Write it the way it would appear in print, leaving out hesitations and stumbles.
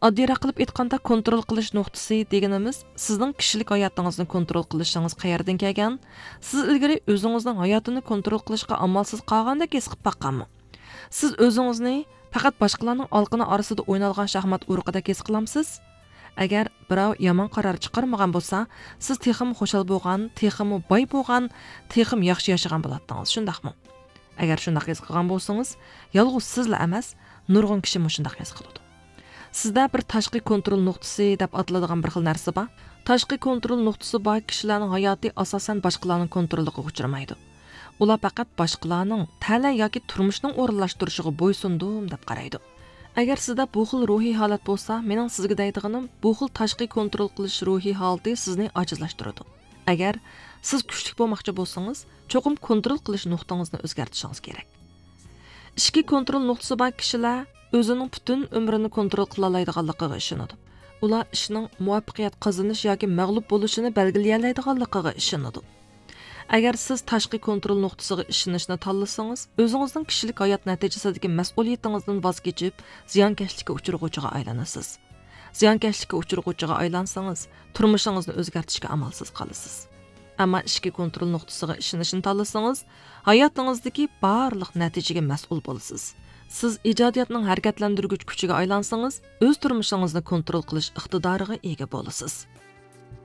Oddiyroq qilib aytganda, kontrol qilish nuqtasi deganimiz sizning kishilik hayotingizni kontrol qilishingiz qayerdan kelgan? Siz ilgari o'zingizning hayotini kontrol qilishga amalsiz qolgandek his qilib baqqanmi? Siz o'zingizni faqat boshqalarning olqini orasida o'ynalgan shaxmat urug'idek his qilamsiz? Agar birov yomon qaror chiqarmagan bo'lsa, siz texim xushal bo'lgan, texim boy bo'lgan, texim yaxshi yashagan bo'lardingiz, shundaqmi? Agar shundaq his qilgan bo'lsangiz, yolg'iz sizlar emas, nurg'un kishi shundaq his qiladi. Sizda bir tashqi kontrol nuqtasi deb ataladigan bir xil narsa bor. Tashqi kontrol nuqtasi bor kishilarning hayoti asosan boshqalarning kontroliga uchramaydi. Ular faqat boshqalarning ta'lim yoki turmushning o'rinlashtirishiga bo'ysundim deb qaraydi. Agar sizda bu xil ruhiy holat bo'lsa, mening sizga deydiganim, bu xil tashqi kontrol qilish ruhiy holati sizni ojizlashtiradi. Agar siz kuchli bo'lmoqchi bo'lsangiz, cho'qim kontrol qilish nuqtangizni o'zgartirishingiz kerak. Ichki kontrol nuqtasi bor kishilar o'zining butun umrini kontrol qila oladiganligiga ishonadi. Ular ishning muvaffaqiyat qozonish yoki mag'lub bo'lishini belgilay oladiganligiga ishonadi. Agar siz tashqi kontrol nuqtasiga ishonishni tanlasangiz, o'zingizning kishilik hayot natijasidagi mas'uliyatingizdan voz kechib, ziyonkashlikka uchrag'uvchiga aylanasiz. Ziyonkashlikka uchrag'uvchiga aylansangiz, turmushingizni o'zgartirishga amalsiz qolasiz. Ammo ichki kontrol nuqtasiga ishonishni tanlasangiz, hayotingizdagi barliq natijaga mas'ul bo'lasiz. Siz ijodiyatning harakatlantirgich kuchiga aylansangiz, o'z turmushingizni kontrol qilish iqtidoriga ega bo'lasiz.